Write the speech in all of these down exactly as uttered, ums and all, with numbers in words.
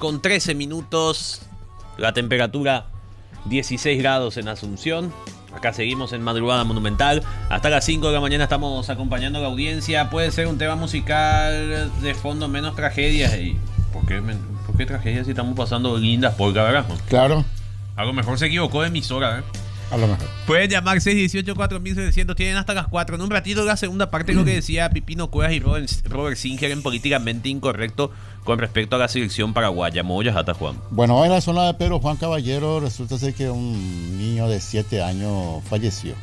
con trece minutos. La temperatura dieciséis grados en Asunción. Acá seguimos en Madrugada Monumental. Hasta las cinco de la mañana estamos acompañando a la audiencia. Puede ser un tema musical de fondo, menos tragedias. ¿Y por qué, por qué tragedias si estamos pasando lindas polcas, verdad? Claro. A lo mejor se equivocó de emisora, ¿eh? A lo mejor. Pueden llamar seis dieciocho cuatro mil setecientos. Tienen hasta las cuatro. En un ratito la segunda parte de lo que decía Pipino Cuevas y Robert, Robert Singer en Políticamente Incorrecto con respecto a la selección paraguaya. Moyas hasta Juan. Bueno, hoy en la zona de Pedro Juan Caballero resulta ser que un niño de siete años falleció.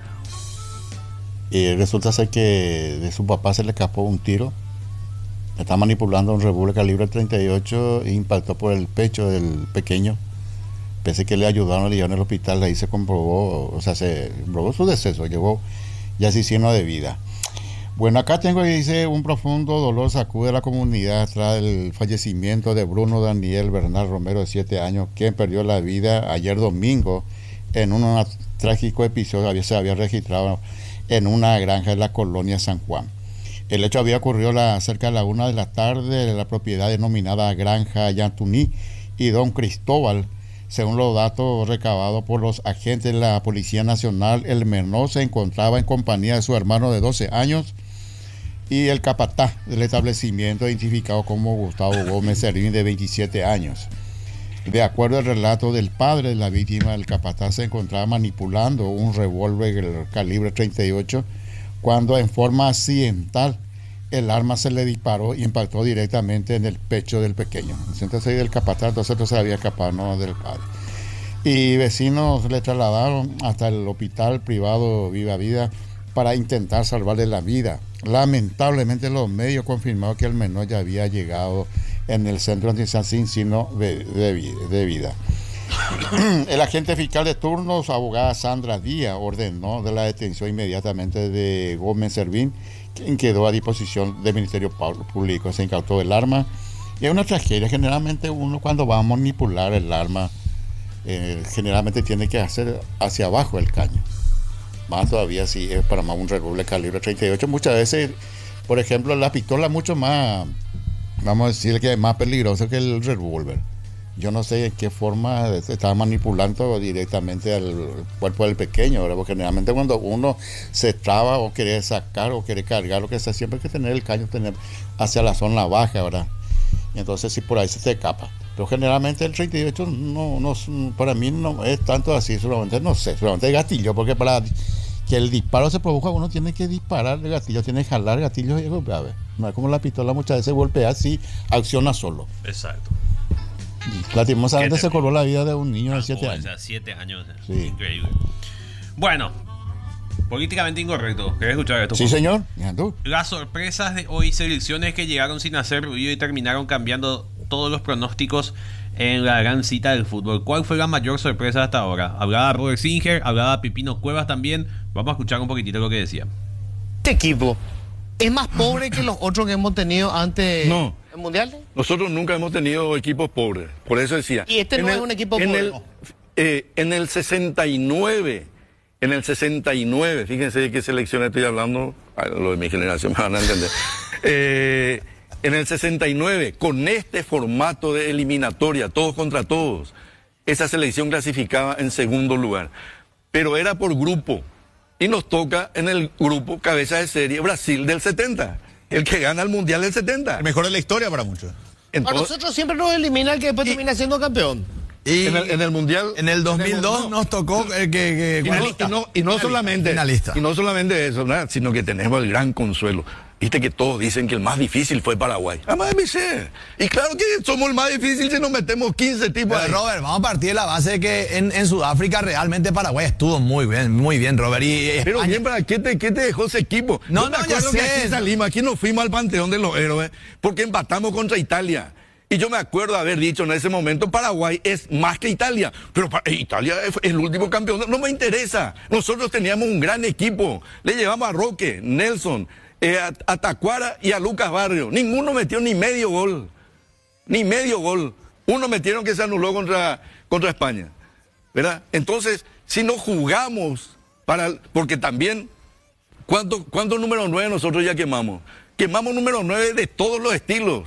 Y resulta ser que de su papá se le escapó un tiro. Está manipulando un revólver calibre treinta y ocho e impactó por el pecho del pequeño. Pese que le ayudaron, le llevaron al hospital, ahí se comprobó, o sea, se comprobó su deceso, llegó ya sin signo de vida. Bueno, acá tengo que dice, un profundo dolor sacude a la comunidad tras el fallecimiento de Bruno Daniel Bernal Romero, de siete años, quien perdió la vida ayer domingo en un trágico episodio que se había registrado en una granja de la colonia San Juan. El hecho había ocurrido la, cerca de la una de la tarde de la propiedad denominada Granja Yantuní y Don Cristóbal. Según los datos recabados por los agentes de la Policía Nacional, el menor se encontraba en compañía de su hermano de doce años y el capataz del establecimiento, identificado como Gustavo Gómez Servín, de veintisiete años. De acuerdo al relato del padre de la víctima, el capataz se encontraba manipulando un revólver calibre treinta y ocho cuando en forma accidental el arma se le disparó y impactó directamente en el pecho del pequeño. Entonces del capataz, entonces se había escapado, no del padre. Y vecinos le trasladaron hasta el hospital privado Viva Vida para intentar salvarle la vida. Lamentablemente los medios confirmaron que el menor ya había llegado en el centro antisan sin signo de, de, de vida. El agente fiscal de turno, su abogada Sandra Díaz, ordenó de la detención inmediatamente de Gómez Servín, quien quedó a disposición del Ministerio Público. Se incautó el arma. Y es una tragedia. Generalmente uno, cuando va a manipular el arma, eh, generalmente tiene que hacer hacia abajo el caño. Más todavía si es para más un revólver calibre treinta y ocho. Muchas veces, por ejemplo, la pistola es mucho más, vamos a decir que es más peligrosa que el revólver. Yo no sé en qué forma estaba manipulando directamente al cuerpo del pequeño, ¿verdad? Porque generalmente cuando uno se traba o quiere sacar o quiere cargar, lo que sea, siempre hay que tener el caño tener hacia la zona baja, ¿verdad? Y entonces si por ahí se te escapa. Pero generalmente el treinta y ocho no, no, para mí no es tanto así, solamente no sé, solamente el gatillo, porque para que el disparo se produzca uno tiene que disparar el gatillo, tiene que jalar el gatillo y golpear. No es como la pistola, muchas veces golpea así, acciona solo. Exacto. Lastimosamente se coló la vida de un niño de siete años. siete años. Sí. Increíble. Bueno, políticamente incorrecto. ¿Querés escuchar esto? Sí, señor. Las sorpresas de hoy, selecciones que llegaron sin hacer ruido y terminaron cambiando todos los pronósticos en la gran cita del fútbol. ¿Cuál fue la mayor sorpresa hasta ahora? Hablaba Robert Singer, hablaba Pipino Cuevas también. Vamos a escuchar un poquitito lo que decía. Este equipo es más pobre que los otros que hemos tenido antes. No. ¿En mundial? Nosotros nunca hemos tenido equipos pobres, por eso decía. Y este no el, es un equipo en pobre. El, eh, en el sesenta y nueve, en el sesenta y nueve, fíjense de qué selección estoy hablando, lo de mi generación me van a entender. eh, en el sesenta y nueve, con este formato de eliminatoria, todos contra todos, esa selección clasificaba en segundo lugar, pero era por grupo. Y nos toca en el grupo cabeza de serie Brasil del setenta. El que gana el Mundial del setenta. El mejor de la historia para muchos. Entonces, a nosotros siempre nos elimina el que después y, termina siendo campeón. Y en el, en el Mundial... En el dos mil dos no. nos tocó el que... que y, no, y, no, y, no solamente, y no solamente eso, ¿no? Sino que tenemos el gran consuelo. Viste que todos dicen que el más difícil fue Paraguay. Además de ser. Y claro que somos el más difícil si nos metemos quince tipos. Pero Robert, vamos a partir de la base de que en, en Sudáfrica realmente Paraguay estuvo muy bien, muy bien, Robert. Y Pero bien, ¿para qué te, qué te dejó ese equipo? No, Yo me no, acuerdo ya que sé. aquí salimos, aquí nos fuimos al Panteón de los Héroes, porque empatamos contra Italia. Y yo me acuerdo haber dicho en ese momento, Paraguay es más que Italia. Pero para, Italia es el último campeón. No, no me interesa. Nosotros teníamos un gran equipo. Le llevamos a Roque, Nelson, eh, a, a Tacuara y a Lucas Barrio. Ninguno metió ni medio gol. Ni medio gol. Uno metieron que se anuló contra, contra España. ¿Verdad? Entonces, si no jugamos, para, porque también, ¿cuántos cuánto número nueve nosotros ya quemamos? Quemamos número nueve de todos los estilos.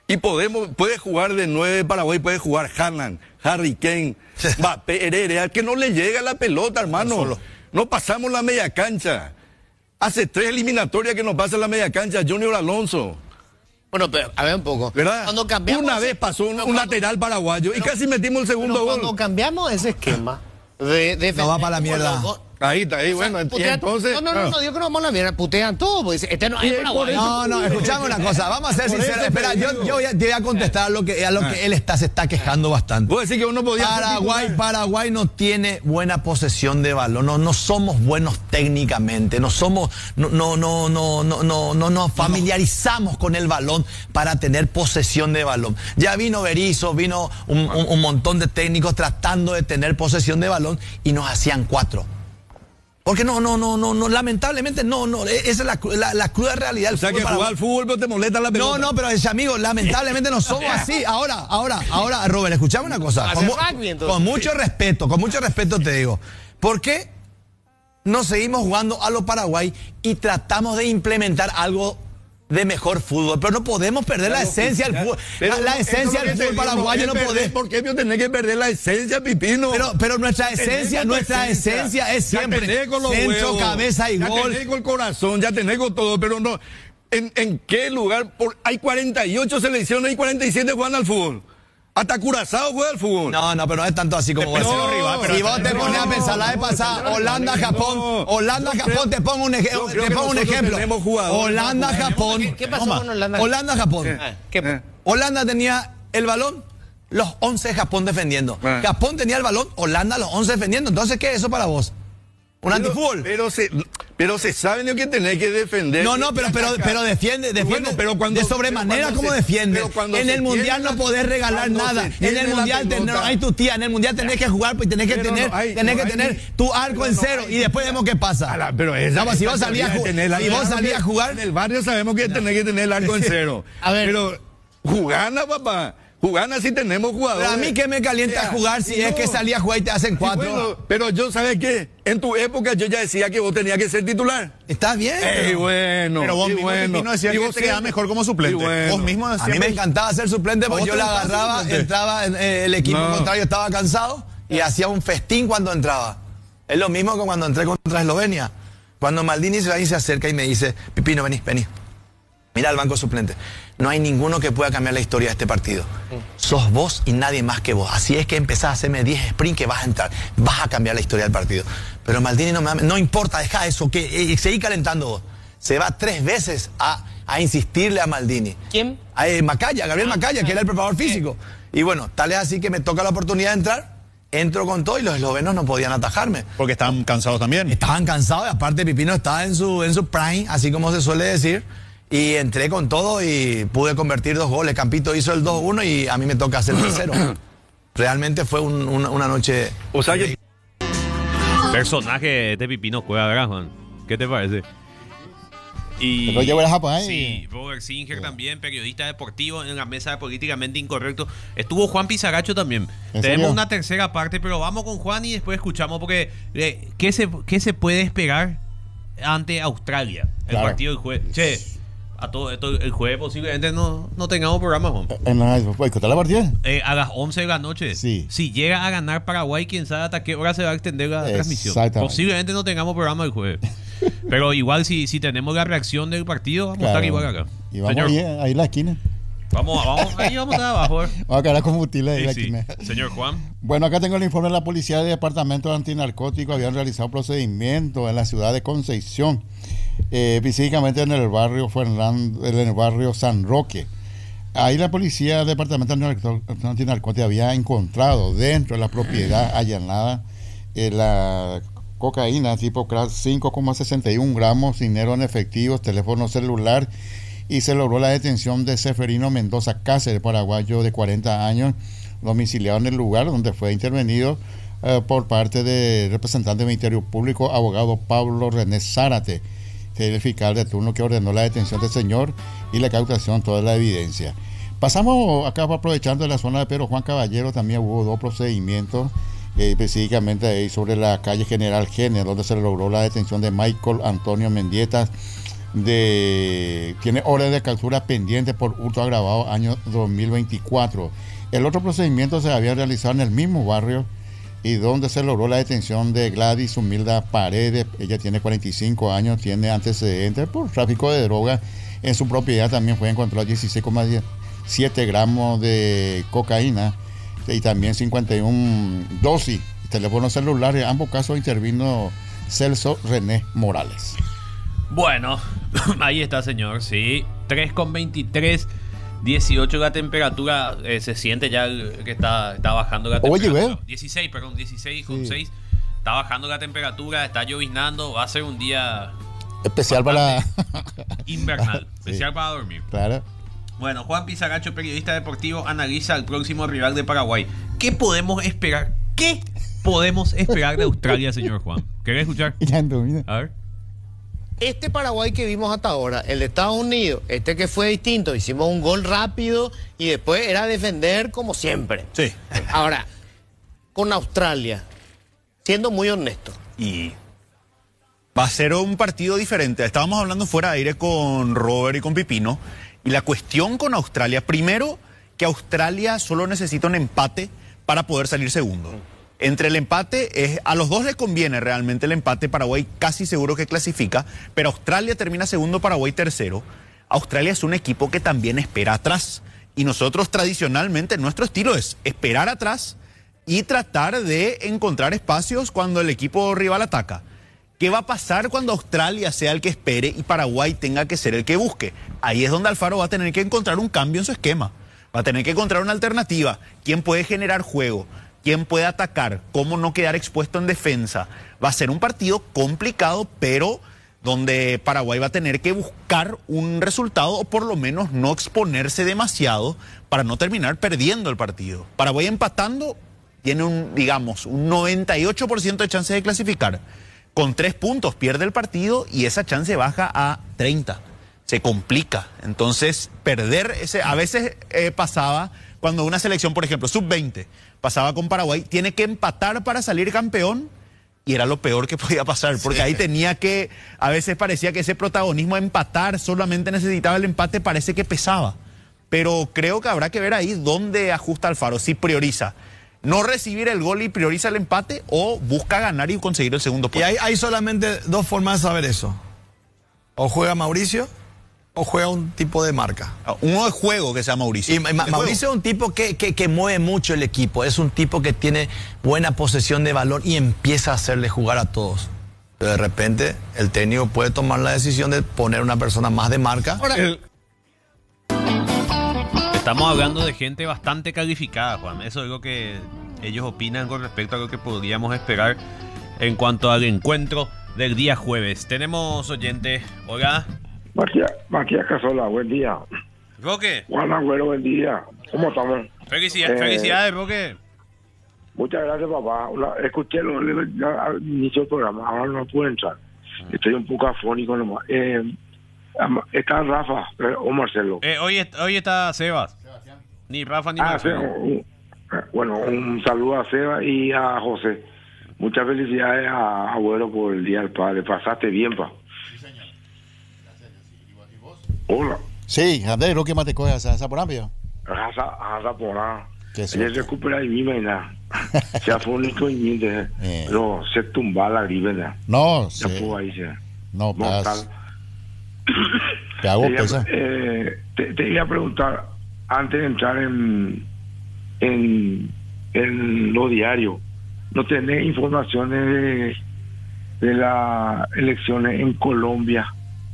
Y podemos, puede jugar de nueve Paraguay, puede jugar Haaland, Harry Kane, Mbappé, Herrera, que no le llega la pelota, hermano. Solo. No pasamos la media cancha. Hace tres eliminatorias que nos pasa la media cancha, Junior Alonso. Bueno, pero a ver un poco. ¿Verdad? Cuando cambiamos Una ese- vez pasó un, no, un cuando- lateral paraguayo y pero- casi metimos el segundo pero gol. Cuando cambiamos ese esquema de, de No va para la por mierda. los go- Ahí está, ahí, o sea, bueno, y putean- entonces... no, no, no, ah. no, digo que no vamos a la mierda, putean todo, pues este no hay Y es Paraguay. por eso- No, no, escuchame una cosa, vamos a ser Por sinceros. eso Espera, te yo, digo. yo voy a- te voy a contestar a lo que, a lo que él está, se está quejando bastante. Vos decís que uno podía... ser Paraguay, titular. Paraguay no tiene buena posesión de balón, no, no somos buenos técnicamente, no somos, no, no, no, no, no, no, no nos familiarizamos con el balón para tener posesión de balón. Ya vino Berizzo, vino un, un- un montón de técnicos tratando de tener posesión de balón y nos hacían cuatro. Porque no, no, no, no, no, lamentablemente no, no, esa es la, cru- la, la cruda realidad del O sea que fútbol jugar paraguayo. al fútbol pero te molesta la pelota. No, no, pero ese amigo, lamentablemente no somos así. Ahora, ahora, ahora, Robert, escuchame una cosa. Hace Con, mu- rugby, entonces. con mucho respeto, con mucho respeto te digo. ¿Por qué no seguimos jugando a lo Paraguay y tratamos de implementar algo de mejor fútbol? Pero no podemos perder la esencia del fútbol. La, la esencia del fútbol paraguayo no podemos. ¿Por qué tenés que perder la esencia, Pipino? Pero, pero nuestra Tenés esencia, con tu nuestra esencia es Ya siempre tenés con los centro, huevos, cabeza y ya gol. tenés con el corazón, ya tenés con todo, pero no. ¿En, en qué lugar? Por, hay cuarenta y ocho selecciones y cuarenta y siete juegan al fútbol. Hasta Curazao juega al fútbol. No, no, pero no es tanto así como vos No, decís. rival, pero Si vos te no, pones a pensar la vez no, pasada, no, Holanda, Japón, no. Holanda, Yo Japón, creo- te pongo un, eje- yo creo te que pongo un nosotros ejemplo. tenemos jugadores Holanda, para jugar. Japón. ¿Qué, qué pasó Toma. con Holanda? Holanda, Japón. Ah, ¿qué- Eh. Holanda tenía el balón, los once de Japón defendiendo. Ah. Japón tenía el balón, Holanda los once defendiendo. Entonces, ¿qué es eso para vos? ¿Un Pero- antifútbol? Pero se, pero se sabe lo que tenés que defender. No, no, pero, y pero, atacar. pero defiende, defiende Bueno, pero cuando- de sobremanera pero cuando como se- defiende. pero cuando En se el mundial tiene no la- podés regalar cuando nada. se En tiene el la mundial te- no pelota. hay tu tía, en el mundial tenés que jugar, pues tenés que Pero tener, no hay- tenés no que hay tener ni- tu arco pero en no cero hay y después vemos qué pasa. A la- pero esa, No, pues, si esa vos salías, teoría de ju- tener la- si vos salías a jugar, En el barrio sabemos que tenés que tener el arco en cero. A ver. Pero jugana, papá. Jugana si tenemos jugadores. pero a mí que me calienta Ya, jugar si y es no. que salías a jugar y te hacen Y cuatro. bueno, pero yo, ¿sabes qué? En tu época yo ya decía que vos tenías que ser titular. Está bien. Ey, pero- bueno. Pero vos y mismo, bueno. Pipino, decías Y que vos te quedaba siempre- mejor como suplente. y bueno. Vos mismo A mí siempre- me encantaba ser suplente porque ¿A yo vos la te gustaba agarraba, suplente? entraba, en- eh, el equipo No. contrario estaba cansado y hacía un festín cuando entraba. Es lo mismo que cuando entré contra Eslovenia. Cuando Maldini se, ahí se acerca y me dice, Pipino, vení, vení. Mira al banco suplente. No hay ninguno que pueda cambiar la historia de este partido. Sos vos y nadie más que vos. Así es que empezás a hacerme diez sprints que vas a entrar. Vas a cambiar la historia del partido. Pero Maldini no me da- no importa, deja eso, que eh, seguí calentando vos. Se va tres veces a, a insistirle a Maldini. ¿Quién? A, eh, Macaya, Gabriel Macaya, que era el preparador físico. Y bueno, tal es así que me toca la oportunidad de entrar. Entro con todo y los eslovenos no podían atajarme. Porque estaban cansados también. Estaban cansados y aparte Pipino estaba en su, en su prime, así como se suele decir. Y entré con todo y pude convertir dos goles. Campito hizo el dos uno y a mí me toca hacer el tercero. Realmente fue un- una, una noche... O sea que Personaje de este Pipino Cueva, ¿verdad, Juan? ¿Qué te parece? Y Pero llevo a Japón, ¿eh? sí, Robert Singer también, periodista deportivo en la mesa de Políticamente Incorrecto. Estuvo Juan Pizarracho también. ¿En Tenemos serio? una tercera parte, pero vamos con Juan y después escuchamos porque eh, ¿qué, se, ¿qué se puede esperar ante Australia? El Claro. partido del jueves. Che, a todo esto el jueves posiblemente no, no tengamos programa, Juan. En la, ¿boicotar la partida? Eh, a las once de la noche. Sí. Si llega a ganar Paraguay, quién sabe hasta qué hora se va a extender la transmisión. Exactamente. Posiblemente no tengamos programa el jueves. Pero igual si, si tenemos la reacción del partido, vamos a estar igual acá. Y vamos Señor, ahí, ahí en la esquina. vamos, vamos, ahí vamos a estar abajo. eh. Vamos a quedar con Butila ahí en Sí, la sí. esquina. Señor Juan. Bueno, acá tengo el informe de la policía del Departamento de Antinarcótico. Habían realizado procedimientos en la ciudad de Concepción, eh, específicamente en el barrio Fernando, en el barrio San Roque. Ahí la policía del Departamento de Antinarcótico había encontrado dentro de la propiedad allanada eh, la cocaína tipo crack, cinco coma sesenta y un gramos, dinero en efectivo, teléfono celular, y se logró la detención de Seferino Mendoza Cáceres, paraguayo de cuarenta años, domiciliado en el lugar donde fue intervenido eh, por parte del representante del Ministerio Público, abogado Pablo René Zárate, que es el fiscal de turno que ordenó la detención del señor y la cautación de toda la evidencia. Pasamos acá, aprovechando la zona de Pedro Juan Caballero, también hubo dos procedimientos, eh, específicamente ahí sobre la calle General Género, donde se logró la detención de Michael Antonio Mendieta, de tiene orden de captura pendiente por hurto agravado año dos mil veinticuatro. El otro procedimiento se había realizado en el mismo barrio y donde se logró la detención de Gladys Humilda Paredes. Ella tiene cuarenta y cinco años, tiene antecedentes por tráfico de droga. En su propiedad también fue encontrado dieciséis coma siete gramos de cocaína y también cincuenta y una dosis de teléfonos celulares. En ambos casos intervino Celso René Morales. Bueno, ahí está, señor, sí. tres con veintitrés, dieciocho la temperatura. Eh, se siente ya que está, está bajando la temperatura. Oye, ve. dieciséis, perdón, dieciséis con Sí. seis. Está bajando la temperatura, está lloviznando. Va a ser un día Especial para... invernal, Sí. especial para dormir. Claro. Bueno, Juan Pizarracho, periodista deportivo, analiza al próximo rival de Paraguay. ¿Qué podemos esperar? ¿Qué podemos esperar de Australia, señor Juan? ¿Querés escuchar? Ya domina. A ver. Este Paraguay que vimos hasta ahora, el de Estados Unidos, este que fue distinto, hicimos un gol rápido y después era defender como siempre. Sí. Ahora, con Australia, siendo muy honesto, Y va a ser un partido diferente. Estábamos hablando fuera de aire con Robert y con Pipino. Y la cuestión con Australia, primero, que Australia solo necesita un empate para poder salir segundo. Entre el empate, es, a los dos les conviene realmente el empate. Paraguay casi seguro que clasifica, pero Australia termina segundo, Paraguay tercero. Australia es un equipo que también espera atrás. Y nosotros tradicionalmente, nuestro estilo es esperar atrás y tratar de encontrar espacios cuando el equipo rival ataca. ¿Qué va a pasar cuando Australia sea el que espere y Paraguay tenga que ser el que busque? Ahí es donde Alfaro va a tener que encontrar un cambio en su esquema. Va a tener que encontrar una alternativa. ¿Quién puede generar juego? ¿Quién puede atacar? ¿Cómo no quedar expuesto en defensa? Va a ser un partido complicado, pero donde Paraguay va a tener que buscar un resultado o por lo menos no exponerse demasiado para no terminar perdiendo el partido. Paraguay empatando tiene un, digamos, un noventa y ocho por ciento de chance de clasificar. Con tres puntos pierde el partido y esa chance baja a treinta. Se complica. Entonces, perder ese... A veces eh, pasaba cuando una selección, por ejemplo, sub veinte, pasaba con Paraguay, tiene que empatar para salir campeón y era lo peor que podía pasar, porque ahí tenía que... A veces parecía que ese protagonismo de empatar solamente necesitaba el empate, parece que pesaba. Pero creo que habrá que ver ahí dónde ajusta Alfaro, si prioriza no recibir el gol y prioriza el empate o busca ganar y conseguir el segundo Y puesto. hay, hay solamente dos formas de saber eso. O juega Mauricio o juega un tipo de marca. Uno de juego que sea Mauricio. Y Ma- Ma- De Mauricio es un tipo que, que, que mueve mucho el equipo. Es un tipo que tiene buena posesión de balón y empieza a hacerle jugar a todos. Pero de repente el técnico puede tomar la decisión de poner una persona más de marca. ahora, El- Estamos hablando de gente bastante calificada, Juan. Eso es lo que ellos opinan con respecto a lo que podríamos esperar en cuanto al encuentro del día jueves. Tenemos oyentes. Hola. Matías, Matías Casola, buen día. Roque. Juan Agüero, buen día. ¿Cómo estamos? Felicidades, Eh, felicidades, Roque. Muchas gracias, papá. Una- escuché lo, lo- ya al inicio del programa, ahora no puedo entrar. Estoy un poco afónico nomás. Eh, am- ¿Está Rafa eh, o Marcelo? Eh, hoy, est- hoy está Sebas. Ni Rafa ni Ah, sí, Marcelo. un- bueno, un saludo a Seba y a José. Muchas felicidades a Agüero por el Día del Padre. Pasaste bien, pa. Hola. Sí, Andrés, lo que más te coge a esa por amplia. Raza, raza por nada. Qué Él suerte. recupera y misma y nada. Se afónico y miente. Eh. Pero se tumba la gripe, ¿verdad? No, Ya sí. puedo ahí, se. No, Mortal. pas, te hago Te iba, pesa. eh, te, te iba a preguntar, antes de entrar en, en, en lo diario, ¿no tenés informaciones de, de las elecciones en Colombia?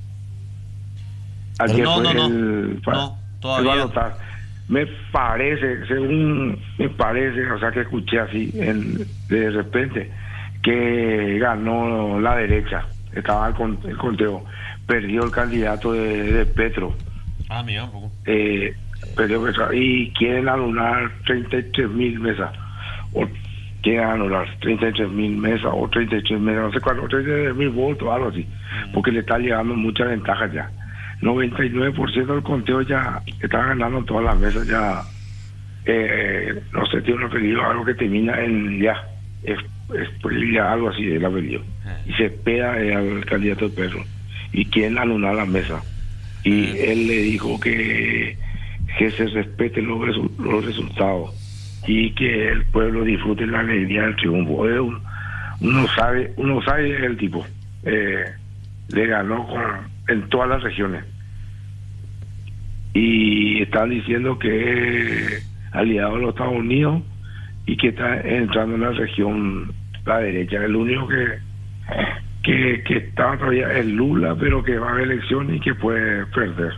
Ayer No, fue no, no. el, pa- No, el todavía. balotaje. Me parece, según me parece, o sea que escuché así en, de repente, que ganó la derecha. Estaba el, con- el conteo. Perdió el candidato de, de Petro. Ah, mira, un poco. Eh, perdió Petro. Y quieren anular treinta y tres mil mesas. O quieren anular treinta y tres mil mesas o treinta y tres mesas, no sé cuánto, treinta y tres mil votos, algo así. Porque le está llegando mucha ventaja ya. noventa y nueve por ciento del conteo ya está ganando todas las mesas ya. Eh, no sé, tiene un apellido, algo que termina en ya. Es, es ya algo así el apellido. Y se pega eh, al candidato de Pedro. y quieren anular la mesa. Y él le dijo que, que se respeten los, resu- los resultados y que el pueblo disfrute la alegría del triunfo. Es un- uno sabe, uno sabe el tipo. Eh, le ganó con, en todas las regiones. Y están diciendo que es aliado de los Estados Unidos y que está entrando en la región la derecha. El único que que, que está todavía es Lula, pero que va a haber elecciones y que puede perder.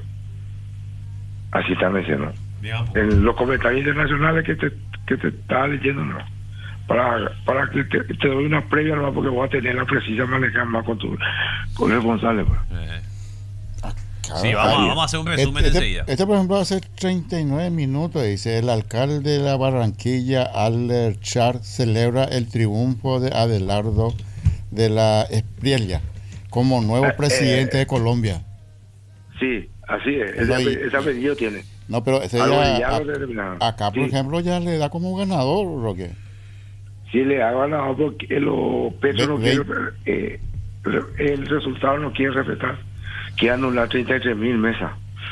Así están diciendo. En los comentarios internacionales que te, que te estaba leyendo, no. Para, para que te, te doy una previa, no, porque voy a tener la precisa manejar más con tu con el González. Pues. Eh. Claro, Sí, vamos, ahí. vamos a hacer un resumen este, enseguida. Este, por ejemplo, hace treinta y nueve minutos, dice, el alcalde de la Barranquilla, Alder Char, celebra el triunfo de Abelardo de la Espriella como nuevo Eh, presidente eh, de Colombia. Sí, así es. No, Ese, y- ese apellido tiene. No, pero ese Algo ya- de ya a- lo determinaron. acá, por Sí. ejemplo, ya le da como ganador, Roque. Sí, le ha ganado porque los pesos no Ve- quieren, eh, el resultado no quiere respetar. Quiere anular treinta y tres mil mesas.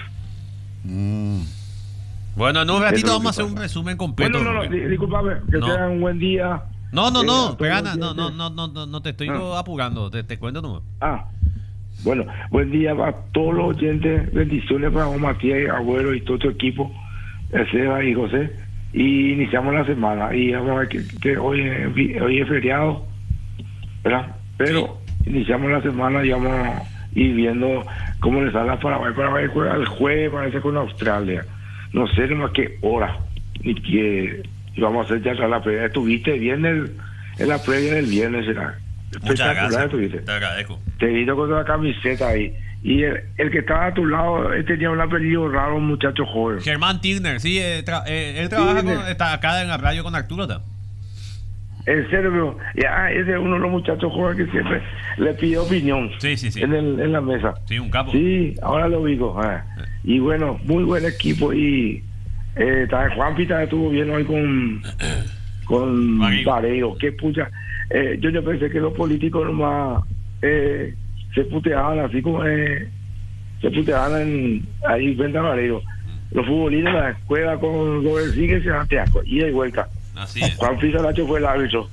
Mm. Bueno, en un ratito Eso es lo vamos a que hacer un pasa. resumen completo. Bueno, no, no, Roque. di- discúlpame, que No. tengan un buen día. No, no, Eh, a no, todos Pegana, los no, no, oyentes. no, no, no, no te estoy Ah. apurando, te, te cuento nomás. Ah, bueno, buen día para todos los oyentes. Bendiciones para vos, Matías, y Abuelo y todo tu equipo, eh, Seba y José. Y iniciamos la semana. Y vamos a ver que, que hoy, es, vi- hoy es feriado, ¿verdad? Pero iniciamos la semana y vamos a ir viendo cómo le sale a Paraguay. Paraguay juega el jueves, parece, con Australia. No sé nomás qué hora, ni qué. Y vamos a hacer ya la previa. Estuviste bien el, en la previa del viernes, será. Muchas Espectacular gracias, estuviste. te agradezco. Te he visto con la camiseta ahí. Y el, el que estaba a tu lado, él tenía un apellido raro, un muchacho joven. Germán Tigner, sí, eh, tra- eh, él trabaja Tigner. con, está acá en la radio con Arturo. ¿tá? En serio, pero ya ese es uno de los muchachos jóvenes que siempre le pide opinión. Sí, sí, sí. En, el, en la mesa. Sí, un capo. Sí, ahora lo ubico. ah. Y bueno, muy buen equipo. Y eh, también Juan Pita estuvo bien hoy con, con Vareiro. Vareiro. Qué pucha. Eh, yo, yo pensé que los políticos nomás eh, se puteaban así como eh, se puteaban en, ahí frente a Vareiro. Los futbolistas de la escuela con Robert Sigue se dan teasco, ida y vuelta. Así es. Juan Pita Nacho fue el árbitro.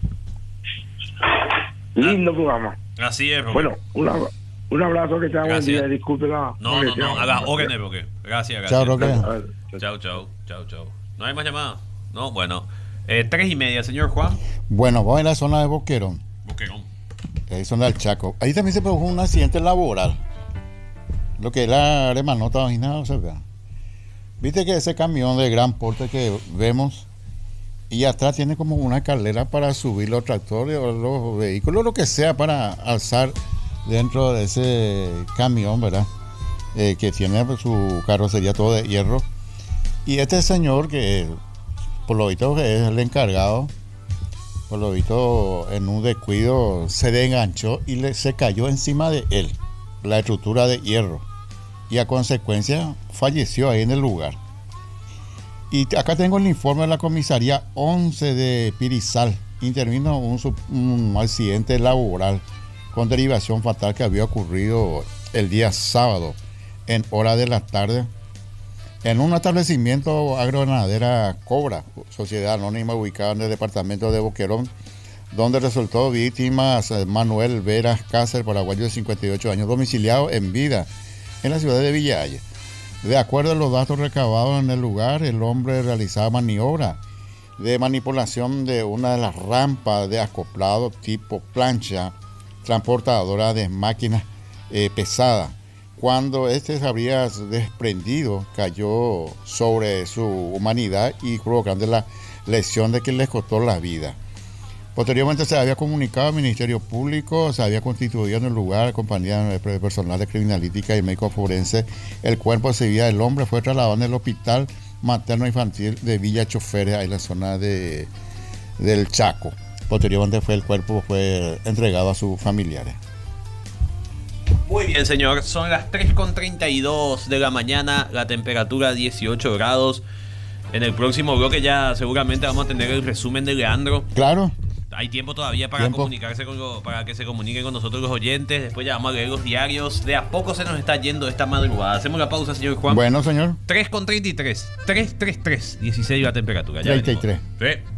Lindo programa. Así es, Roque. Bueno, un, abra- un abrazo, que tengan buen Gracias. día. Disculpe la. No, no, no, a las órdenes, Roque. Gracias, gracias. Chao, Roque. A ver. Chao, chao, chao, chao. ¿No hay más llamadas? No, bueno. Eh, tres y media, señor Juan. Bueno, vamos a la zona de Boquerón, Boquerón. ahí zona del Chaco. Ahí también se produjo un accidente laboral. Lo que es la Aremanota Vaginal, ¿sabes? Viste que ese camión de gran porte que vemos y atrás tiene como una escalera para subir los tractores o los vehículos, lo que sea, para alzar dentro de ese camión, ¿verdad? Eh, que tiene pues, su carrocería todo de hierro. Y este señor, que por lo visto es el encargado, por lo visto en un descuido se desenganchó y le, se cayó encima de él la estructura de hierro. Y a consecuencia falleció ahí en el lugar. Y t- acá tengo el informe de la comisaría once de Pirizal. Intervino un, sub- un accidente laboral con derivación fatal que había ocurrido el día sábado en hora de la tarde en un establecimiento agroganadera Cobra, sociedad anónima ubicada en el departamento de Boquerón, donde resultó víctimas eh, Manuel Veras Cáceres, paraguayo de cincuenta y ocho años, domiciliado en vida en la ciudad de Villaya. De acuerdo a los datos recabados en el lugar, el hombre realizaba maniobra de manipulación de una de las rampas de acoplado tipo plancha transportadora de máquinas eh, pesadas. Cuando este se habría desprendido, cayó sobre su humanidad y provocando la lesión de que le costó la vida. Posteriormente se había comunicado al Ministerio Público, se había constituido en el lugar compañía de personal de criminalística y médico forense. El cuerpo sin vida del hombre fue trasladado en el hospital materno infantil de Villa Choferes, ahí en la zona de, del Chaco. Posteriormente fue el cuerpo fue entregado a sus familiares. Muy bien, señor. Son las tres con treinta y dos de la mañana. La temperatura dieciocho grados. En el próximo bloque ya seguramente vamos a tener el resumen de Leandro. Claro. hay tiempo todavía para Tiempo. comunicarse con lo- para que se comuniquen con nosotros los oyentes. Después ya vamos a leer los diarios. De a poco se nos está yendo esta madrugada. Hacemos la pausa, señor Juan. Bueno, señor. tres con treinta y tres. tres, tres, tres. dieciséis la temperatura. Ya treinta y tres. venimos. Sí.